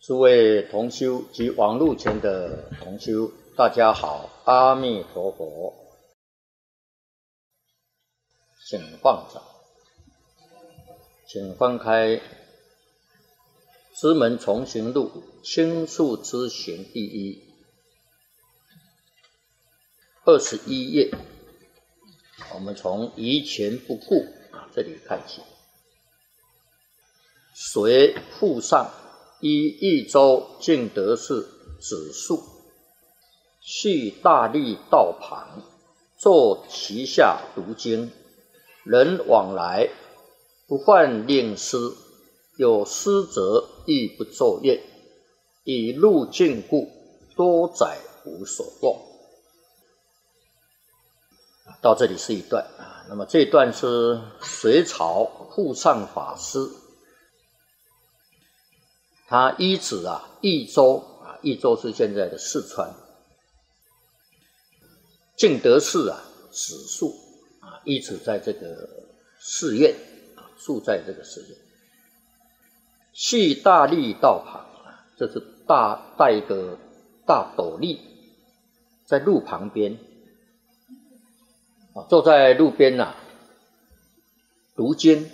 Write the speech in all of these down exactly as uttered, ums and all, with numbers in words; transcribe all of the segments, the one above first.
诸位同修及网络前的同修，大家好，阿弥陀佛。请放掌，请翻开《师门重行录》清述之行第一二十一页，我们从疑前不顾这里看起。随附上依益州净德寺指述，系大利道旁，坐其下读经，人往来不犯令师，有师则亦不作业，以路径故，多载无所望。到这里是一段，那么这一段是隋朝护上法师，他依止啊益州啊，益州是现在的四川，净德寺啊指述啊，依止在这个寺院啊，住在这个寺院，系大利道旁啊，这是大带一个大斗笠，在路旁边啊，坐在路边呐、啊，读经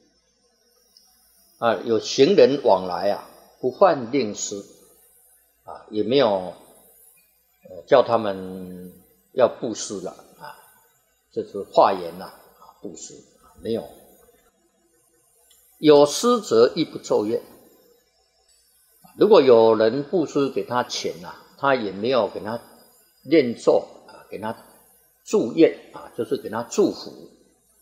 啊，有行人往来啊。不犯令师啊，也没有、呃、叫他们要布施了啊，这是化言呐啊，布施没有。有施则亦不奏乐，如果有人布施给他钱呐、啊，他也没有给他念咒啊，给他祝愿啊，就是给他祝福